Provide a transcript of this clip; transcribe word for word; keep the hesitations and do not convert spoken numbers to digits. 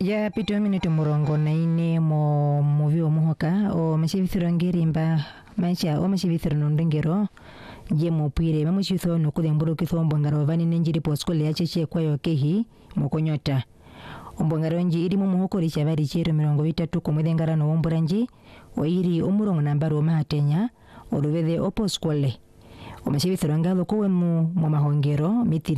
Ya pito minuto murongo na ine mo muvi omuhoka o mashivithiro ngirimba maisha o mashivithiro nondengero je mopwire mamushitho nokudemburo kithombo ngaro vani nenjiri poskole ya cheche kwayo kehi mokonyota ombongaro nji iri mu muhokori chabari chiro mirongo itatu kumwedengara no omburanji oiri omurongo nambaro mahatenya oluvede oposkole o mashivithiro ngalo kowe mu mahongero mitiri